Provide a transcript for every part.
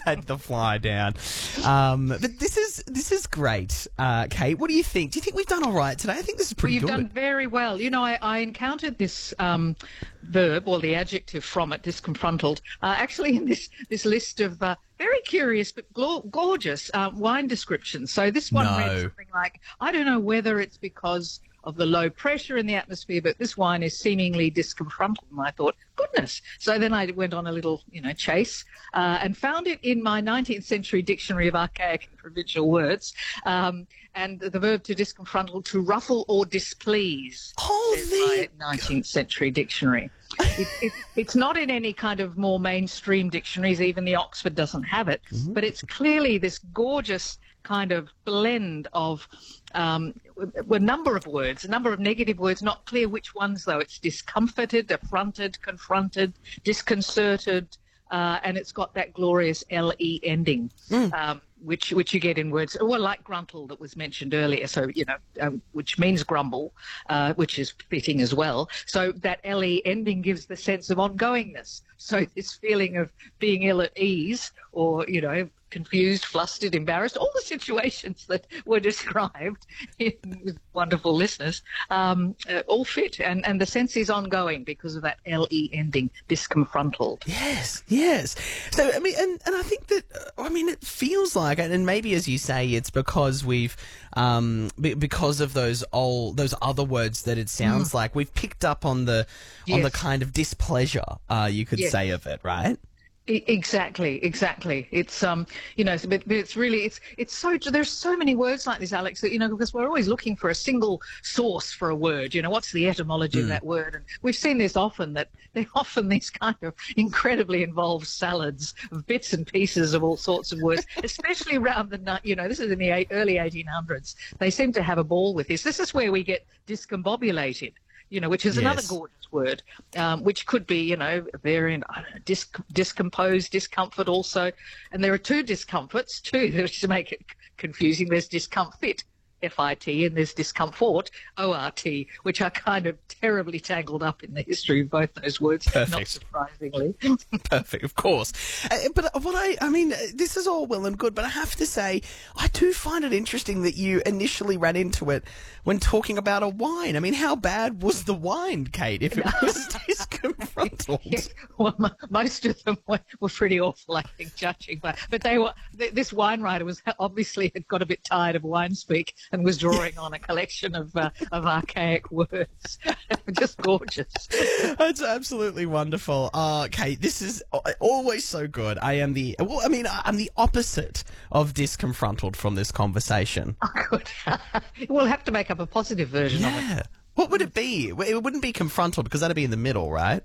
had the fly down. But this is great, Kate. What do you think? Do you think we've done all right today? I think this is pretty good. You've done very well. You know, I encountered this verb, or the adjective from it, disconfrontled, actually in this list of very curious but gorgeous wine descriptions. So this one read something like, I don't know whether it's because of the low pressure in the atmosphere, but this wine is seemingly disconfrontled. And I thought, goodness. So then I went on a little, chase and found it in my 19th century dictionary of archaic and provincial words. And the verb to disconfrontle, to ruffle or displease. My 19th century dictionary. It's not in any kind of more mainstream dictionaries. Even the Oxford doesn't have it. Mm-hmm. But it's clearly this gorgeous kind of blend of a number of words, a number of negative words, not clear which ones, though. It's discomforted, affronted, confronted, disconcerted, and it's got that glorious LE ending, which you get in words, well, like gruntle that was mentioned earlier, so, which means grumble, which is fitting as well. So that LE ending gives the sense of ongoingness. So this feeling of being ill at ease or, confused, flustered, embarrassed, all the situations that were described with wonderful listeners, all fit. And the sense is ongoing because of that LE ending, disconfrontled. Yes. So, I mean, and I think that, it feels like, and maybe as you say, it's because we've, because of those other words that it sounds like, we've picked up on the kind of displeasure, you could say of it, right? Exactly. It's but it's really it's so there's so many words like this, Alex, that because we're always looking for a single source for a word. What's the etymology of that word? And we've seen this often, that they're often these kind of incredibly involved salads of bits and pieces of all sorts of words, especially around the this is in the early 1800s. They seem to have a ball with this. This is where we get discombobulated. Which is another gorgeous word, which could be, a variant, discomposed, discomfort also. And there are two discomforts, too, to make it confusing. There's discomfit, F-I-T, and there's discomfort, O-R-T, which are kind of terribly tangled up in the history of both those words, not surprisingly. Perfect, of course. But this is all well and good, but I have to say, I do find it interesting that you initially ran into it when talking about a wine. I mean, how bad was the wine, Kate, if it was disconfrontled? Yes. Well, most of them were pretty awful, I think, judging. But they were. This wine writer was obviously had got a bit tired of wine speak and was drawing on a collection of archaic words. Just gorgeous. That's absolutely wonderful. Kate, this is always so good. I'm the opposite of disconfrontled from this conversation. Oh, good. We'll have to make up a positive version of it. What would it be? It wouldn't be confronted because that'd be in the middle, right?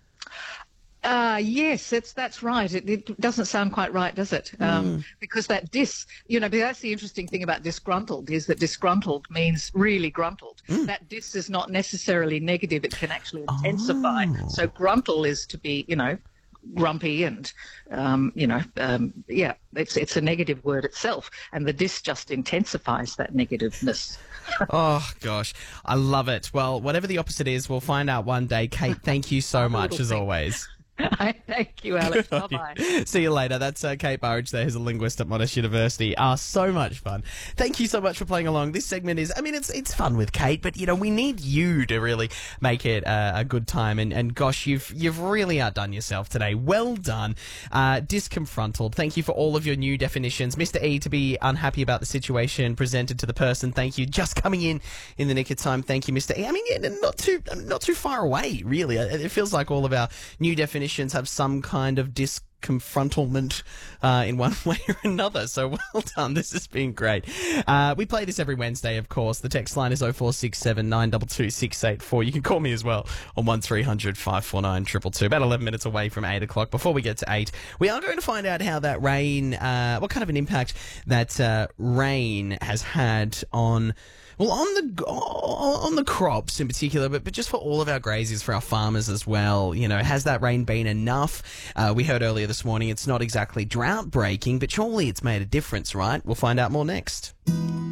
Yes, that's right. It doesn't sound quite right, does it? Because that that's the interesting thing about disgruntled, is that disgruntled means really gruntled. That dis is not necessarily negative. It can actually intensify. So gruntle is to be, grumpy and, it's a negative word itself. And the dis just intensifies that negativeness. Oh, gosh. I love it. Well, whatever the opposite is, we'll find out one day. Kate, thank you so much, as always. Thank you, Alex. Bye-bye. See you later. That's Kate Burridge there, who's a linguist at Monash University. So much fun. Thank you so much for playing along. This segment is, it's fun with Kate, but, we need you to really make it a good time. And gosh, you've really outdone yourself today. Well done. Disconfrontled. Thank you for all of your new definitions. Mr. E, to be unhappy about the situation presented to the person. Thank you. Just coming in the nick of time. Thank you, Mr. E. Not too far away, really. It feels like all of our new definitions have some kind of disconfrontlement in one way or another. So well done. This has been great. We play this every Wednesday, of course. The text line is 0467 922 684. You can call me as well on 1300 549 222. About 11 minutes away from 8 o'clock. Before we get to 8, we are going to find out how that rain, what kind of an impact that rain has had on the crops in particular, but just for all of our graziers, for our farmers as well. Has that rain been enough? We heard earlier this morning it's not exactly drought breaking, but surely it's made a difference, right? We'll find out more next.